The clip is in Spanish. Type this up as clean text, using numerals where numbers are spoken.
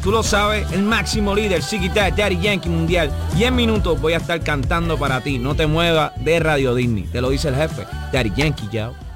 Tú lo sabes, el máximo líder, Ziquitá, Daddy Yankee Mundial. Y en minutos voy a estar cantando para ti. No te muevas de Radio Disney. Te lo dice el jefe, Daddy Yankee, yao.